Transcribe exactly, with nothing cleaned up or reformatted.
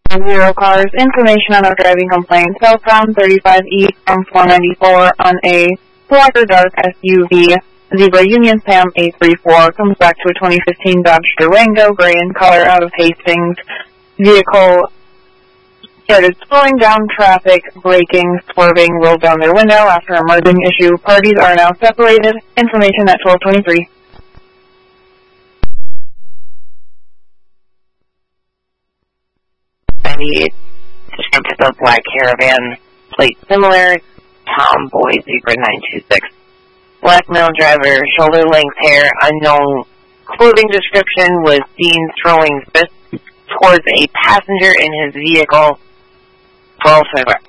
Zero cars. Information on a driving complaint. Southbound thirty-five east from four ninety-four on a black or dark S U V. Zebra Union Sam eight three four comes back to a twenty fifteen Dodge Durango, gray in color, out of Hastings. Vehicle started slowing down traffic, braking, swerving, rolled down their window after a merging issue. Parties are now separated. Information at twelve twenty-three. ninety-eight, descriptive of black caravan, plate similar, Tomboy Zebra nine two six. Black male driver, shoulder length hair, unknown clothing description, was seen throwing fists towards a passenger in his vehicle. twelve